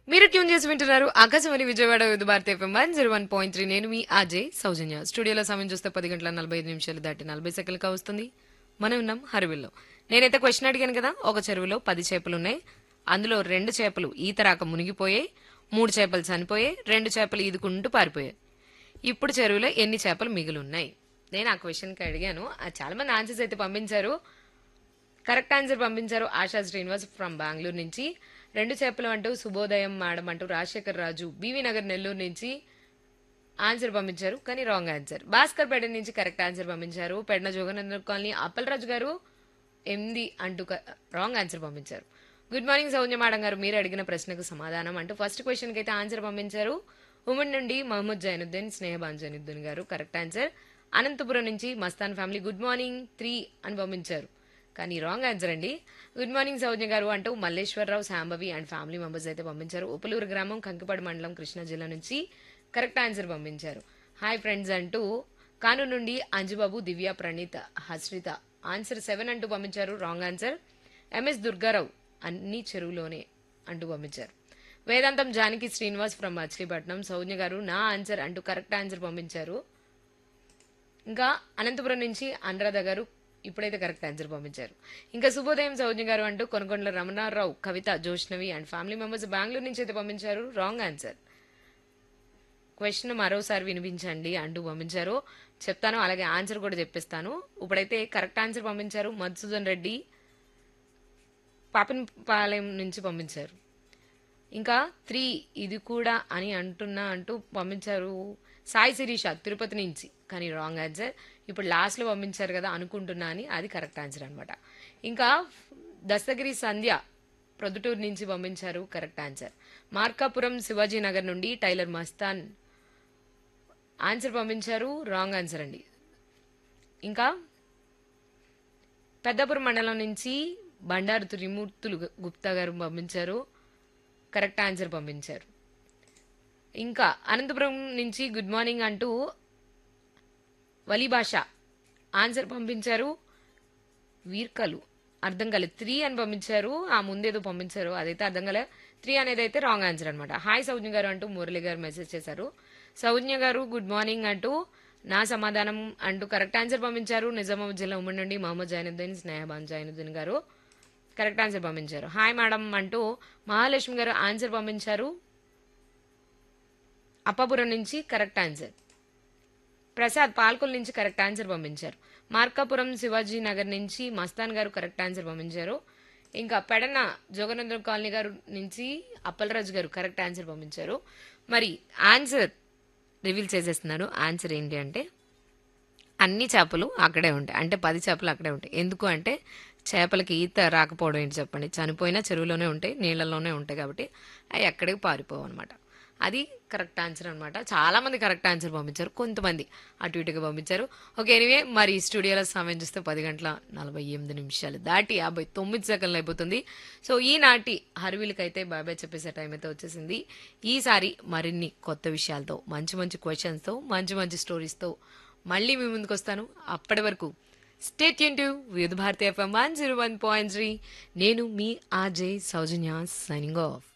మీరు ట్యూన్ చేసి వింటున్నారు ఆకాశవాణి విజయవాడ విత్ భారతి ఎఫ్ఎం 101.3. నేను మీ అజయ్ సౌజన్య. స్టూడియోలో సమయం చూస్తే 10 గంటల 45 నిమిషాలు దాటి 40 సెకండ్లుగా వస్తుంది. మనం ఉన్నాం హరివిల్లో. నేనైతే క్వశ్చన్ అడిగాను కదా, ఒక చెరువులో 10 చేపలున్నాయి. అందులో 2 చేపలు ఈత రాక మునిగిపోయాయి, 3 చేపలు చనిపోయాయి, 2 చేపలు ఈదుకుంటూ పారిపోయాయి. ఇప్పుడు చెరువులో ఎన్ని చేపలు మిగిలి ఉన్నాయి? నేను ఆ క్వశ్చన్కి అడిగాను. చాలా మంది ఆన్సర్స్ అయితే పంపించారు. కరెక్ట్ ఆన్సర్ పంపించారు ఆశా శ్రీనివాస్ ఫ్రమ్ బెంగళూరు నుంచి. 2 చేపలు అంటూ శుభోదయం మేడం అంటూ రాజశేఖర్ రాజు బీవీ నగర్ నెల్లూరు నుంచి ఆన్సర్ పంపించారు, కానీ రాంగ్ ఆన్సర్. భాస్కర్ పేట నుంచి కరెక్ట్ ఆన్సర్ పంపించారు. పెడన జోగనందర్ కాలనీ అప్పలరాజు గారు 8 అంటూ రాంగ్ ఆన్సర్ పంపించారు. గుడ్ మార్నింగ్ సౌజన్య మేడం గారు, మీరు అడిగిన ప్రశ్నకు సమాధానం అంటూ ఫస్ట్ క్వశ్చన్కి అయితే ఆన్సర్ పంపించారు. ఉమెన్ నుండి మహమ్మద్ జైనుద్దీన్ స్నేహబాన్ జైనుద్దీన్ గారు కరెక్ట్ ఆన్సర్. అనంతపురం నుంచి మస్తాన్ ఫ్యామిలీ గుడ్ మార్నింగ్ 3 అని పంపించారు, కానీ రాంగ్ ఆన్సర్ అండి. గుడ్ మార్నింగ్ సౌజన్య గారు అంటూ Malleswara Rao Shambhavi and family members అయితే పంపించారు. ఉపలూరు గ్రామం కంకిపాడు మండలం కృష్ణా జిల్లా నుంచి కరెక్ట్ ఆన్సర్ పంపించారు. హాయ్ ఫ్రెండ్స్ అంటూ కానూరు నుండి అంజుబాబు దివ్య ప్రణీత్ హస్రిత ఆన్సర్ 7 అంటూ పంపించారు, రాంగ్ ఆన్సర్. ఎంఎస్ దుర్గారావు అన్ని చెరువులోనే అంటూ పంపించారు. వేదాంతం జానకి శ్రీనివాస్ ఫ్రమ్ మచిలీపట్నం సౌజన్య గారు నా ఆన్సర్ అంటూ కరెక్ట్ ఆన్సర్ పంపించారు. ఇంకా అనంతపురం నుంచి అనురాధ గారు ఇప్పుడైతే కరెక్ట్ ఆన్సర్ పంపించారు. ఇంకా శుభోదయం సౌజన్య గారు అంటూ కొనకొండల రమణారావు కవిత Joshnavi and family members Bengaluru నుంచి అయితే పంపించారు, రాంగ్ ఆన్సర్. క్వశ్చన్ మరోసారి వినిపించండి అంటూ పంపించారు. చెప్తాను, అలాగే ఆన్సర్ కూడా చెప్పిస్తాను. ఇప్పుడైతే కరెక్ట్ ఆన్సర్ పంపించారు మధుసూదన్ రెడ్డి పాపనపాలెం నుంచి పంపించారు. ఇంకా 3 ఇది కూడా అని అంటూ పంపించారు సాయి శిరీష తిరుపతి నుంచి, కానీ రాంగ్ ఆన్సర్. ఇప్పుడు లాస్ట్లో పంపించారు కదా అనుకుంటున్నా అని, అది కరెక్ట్ ఆన్సర్ అనమాట. ఇంకా దస్తగిరి సంధ్య ప్రొద్దుటూరు నుంచి పంపించారు, కరెక్ట్ ఆన్సర్. మార్కాపురం శివాజీ నగర్ నుండి టైలర్ మస్తాన్ ఆన్సర్ పంపించారు, రాంగ్ ఆన్సర్ అండి. ఇంకా పెద్దపురం మండలం నుంచి బండారు త్రిమూర్తులు గుప్తా గారు పంపించారు, కరెక్ట్ ఆన్సర్ పంపించారు. ఇంకా అనంతపురం నుంచి గుడ్ మార్నింగ్ అంటూ వలి భాష ఆన్సర్ పంపించారు. వీర్కలు అర్థం కాలేదు 3 అని పంపించారు, ఆ ముందేదో పంపించారు అదైతే అర్థం కాలే. 3 అనేది అయితే రాంగ్ ఆన్సర్ అనమాట. హాయ్ సౌజ్ఞ గారు అంటూ మురళి గారు మెసేజ్ చేశారు. సౌజ్ఞ గారు గుడ్ మార్నింగ్ అంటూ నా సమాధానం అంటూ కరెక్ట్ ఆన్సర్ పంపించారు. నిజామాబాద్ జిల్లా ఉమ్మడి నుండి మహమ్మద్ జైనుద్దీన్ స్నేహబాన్ జైనుద్దీన్ గారు కరెక్ట్ ఆన్సర్ పంపించారు. హాయ్ మేడం అంటూ మహాలక్ష్మి గారు ఆన్సర్ పంపించారు అప్పాపురం నుంచి, కరెక్ట్ ఆన్సర్. ప్రసాద్ పాల్కొల్ నుంచి కరెక్ట్ ఆన్సర్ పంపించారు. మార్కాపురం శివాజీ నగర్ నుంచి మస్తాన్ గారు కరెక్ట్ ఆన్సర్ పంపించారు. ఇంకా పెడన జోగనందరం కాలనీ గారు నుంచి అప్పలరాజు గారు కరెక్ట్ ఆన్సర్ పంపించారు. మరి ఆన్సర్ రివీల్ చేసేస్తున్నాను. ఆన్సర్ ఏంటి అంటే అన్ని చేపలు అక్కడే ఉంటాయి, అంటే 10 చేపలు అక్కడే ఉంటాయి. ఎందుకు అంటే చేపలకి ఈత రాకపోవడం ఏంటి చెప్పండి, చనిపోయినా చెరువులోనే ఉంటాయి, నీళ్ళలోనే ఉంటాయి, కాబట్టి అవి ఎక్కడికి పారిపోవు అనమాట. అది కరెక్ట్ ఆన్సర్ అనమాట. చాలా మంది కరెక్ట్ ఆన్సర్ పంపించారు, కొంతమంది అటు ఇటుగా పంపించారు. ఓకే, ఎనివే మరి స్టూడియోలో సమయం చూస్తే 10 గంటల 48 నిమిషాలు దాటి 59 సెకండ్లు అయిపోతుంది. సో ఈనాటి హర్వీలకైతే బాబాయ్ చెప్పేసే టైం అయితే వచ్చేసింది. ఈసారి మరిన్ని కొత్త విషయాలతో, మంచి మంచి క్వశ్చన్స్తో, మంచి మంచి స్టోరీస్తో మళ్ళీ మీ ముందుకు వస్తాను. అప్పటి వరకు స్టే ట్యూన్ టు వివిధ భారతి ఎఫ్ఎం 101.3. నేను మీ ఆర్జే సౌజన్య సైనింగ్ ఆఫ్.